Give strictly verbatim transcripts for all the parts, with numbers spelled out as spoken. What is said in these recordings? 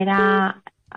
primera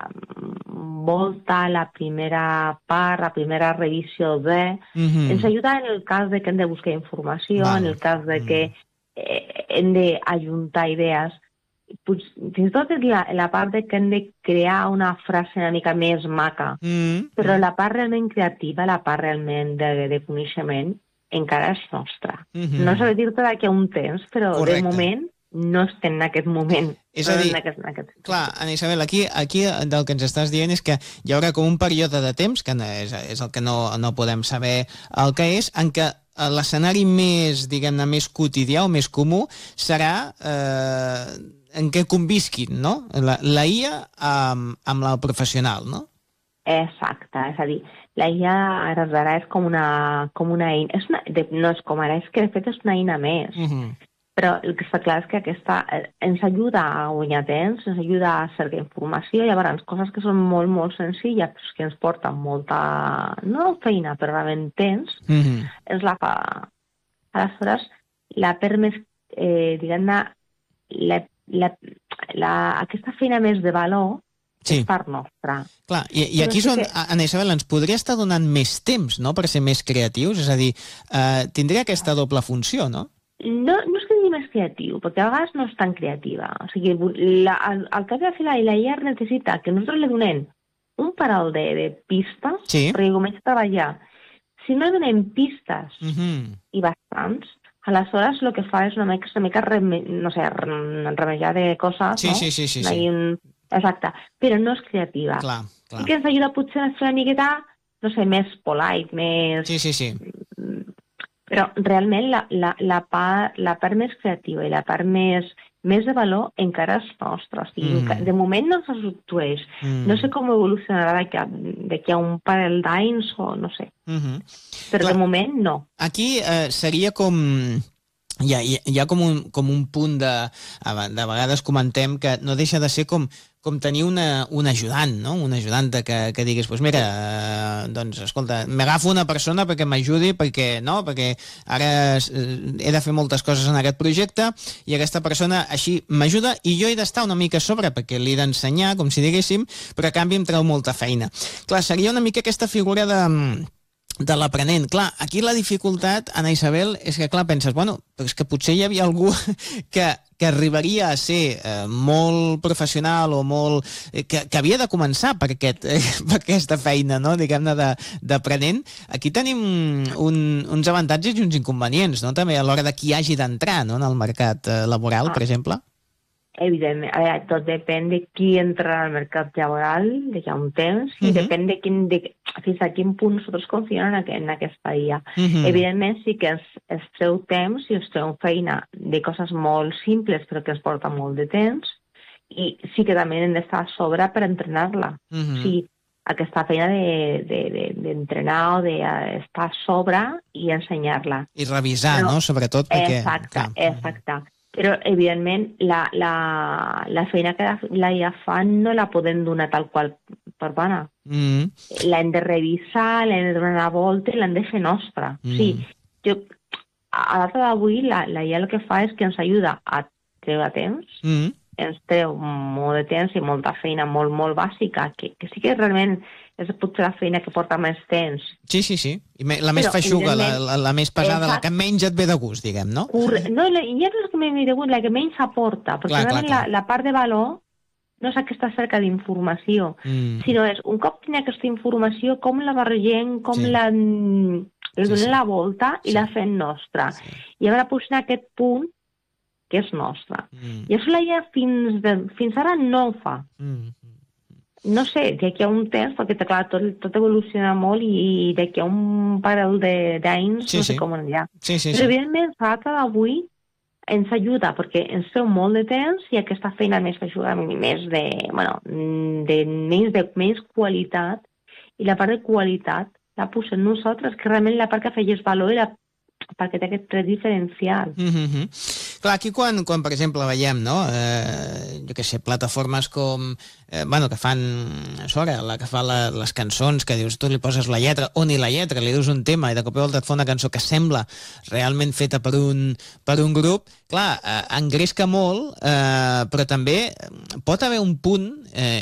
volta, la primera part, la primera revisió de... Mm-hmm. Ens ajuda en el cas de que hem de buscar informació, Val. En el cas de que eh, hem d'ajuntar idees. Pues, fins i tot és la, la part de que hem de crear una frase una mica més maca, mm-hmm. però la part realment creativa, la part realment de, de coneixement, encara és nostra. Mm-hmm. No sé dir-te d'aquí a un temps, però Correcte. De moment no estem en aquest moment. És a dir, en aquest, en aquest... clar, Ana Isabel, aquí, aquí del que ens estàs dient és que hi haurà com un període de temps, que és, és el que no, no podem saber el que és, en què l'escenari més, diguem-ne, més quotidià o més comú serà eh, en què convisquin, no? La, la I A amb, amb la professional, no? Exacte, és a dir, la I A ara, ara és com una, com una eina, és una, de, no és com ara, és que de fet és una eina més. Uh-huh. Però el que està clar és que aquesta ens ajuda a guanyar temps, ens ajuda a cercar informació, llavors coses que són molt, molt senzilles, però que ens porten molta, no feina, però realment temps, mm-hmm. ens la fa. Aleshores, la per més, eh, diguem-ne, la, la, la, aquesta feina més de valor sí. és part nostra. Clar, i, i aquí, són, que... Ana Isabel, ens podria estar donant més temps, no?, per ser més creatius? És a dir, eh, tindria aquesta doble funció, no? No, no és que sigui més creatiu, perquè a vegades no és tan creativa. O sigui, la, el, el que ha de fer la I A necessita que nosaltres li donem un parell de, de pistes sí. perquè comença a treballar. Si no li donem pistes uh-huh. i bastants, aleshores el que fa és una mica, una mica reme, no sé, remejar de coses, sí, no? Sí, sí, sí. sí. Un... Exacte, però no és creativa. Clar, clar. I que ens ajuda potser a fer una miqueta, no sé, més polite, més... Sí, sí, sí. Però realment la, la, la, part, la part més creativa i la part més, més de valor encara és nostra. O sigui, mm. de moment no se substitueix. Mm. No sé com evolucionarà d'aquí a, d'aquí a un parell d'anys o no sé. Mm-hmm. Però Clar, de moment no. Aquí eh, seria com... Hi ha, hi ha com, un, com un punt de... De vegades comentem que no deixa de ser com, com tenir una, un ajudant, no? Un ajudant que, que diguis, doncs mira, eh, doncs escolta, m'agafo una persona perquè m'ajudi, perquè, no? Perquè ara he de fer moltes coses en aquest projecte i aquesta persona així m'ajuda i jo he d'estar una mica a sobre perquè li he d'ensenyar, com si diguéssim, però a canvi em treu molta feina. Clar, seria una mica aquesta figura de... de l'aprenent. Clar, aquí la dificultat, Ana Isabel, és que, clar, penses, bueno, però és que potser hi havia algú que, que arribaria a ser eh, molt professional o molt... Eh, que, que havia de començar per, aquest, eh, per aquesta feina, no?, diguem-ne, d'aprenent. Aquí tenim un, uns avantatges i uns inconvenients, no?, també a l'hora de qui hagi d'entrar, no?, en el mercat eh, laboral, per exemple. Evidentment, a veure, tot depèn de qui entra al mercat laboral, de ja un temps, i uh-huh. depèn de, quin, de fins a quin punt nosaltres confiem en, aquest, en aquesta I A. Uh-huh. Evidentment, sí que es, es treu temps i es treu feina de coses molt simples, però que es porta molt de temps, i sí que també hem d'estar a sobre per entrenar-la. Uh-huh. O sigui, aquesta feina d'entrenar de, de, de o d'estar a sobre i ensenyar-la. I revisar, però, no?, sobretot, perquè... Exacte, exacte. Però, evidentment, la, la, la feina que la I A fa no la podem donar tal qual per bona. Mm. L'hem de revisar, l'hem de donar una volta i l'hem de fer nostra. Mm. O sigui, jo, a data d'avui, la, la I A el que fa és que ens ajuda a treure temps, mm. ens treu molt de temps i molta feina molt, molt bàsica, que, que sí que realment és potser la feina que porta més temps. Sí, sí, sí. I la més però, feixuga, la, la, la més pesada, exacte. La que menys et ve de gust, diguem, no? Corre... No, la, ja no és que menys ve de gust, la que menys aporta, perquè clar, realment clar, clar. La, la part de valor no és aquesta cerca d'informació, mm. sinó és un cop tenir aquesta informació, com la barregem, com sí. la... li donem sí, sí. la volta i sí. la fem nostra. Sí. I ara posar aquest punt que és nostre. Mm. I això la I A fins, de, fins ara no ho fa. Mm. No sé, d'aquí a un temps, perquè clar, tot, tot evoluciona molt i d'aquí a un parell d'anys sí, no sé sí. com anirà. Sí, sí, Però sí. evidentment, la data d'avui ens ajuda perquè ens treu molt de temps i aquesta feina més ajuda més de, bueno, de, menys, de menys qualitat i la part de qualitat la posem nosaltres, que realment la part que afegeix valor i la perquè té aquest tret diferencial. Mm-hmm. Clar, aquí quan, quan, per exemple, veiem, no?, eh, jo què sé, plataformes com, eh, bueno, que fan, Sora, la que fa la, les cançons, que dius, tu li poses la lletra, o ni la lletra, li dius un tema i de cop i volta et fa una cançó que sembla realment feta per un, per un grup, clar, eh, engresca molt, eh, però també pot haver un punt, eh,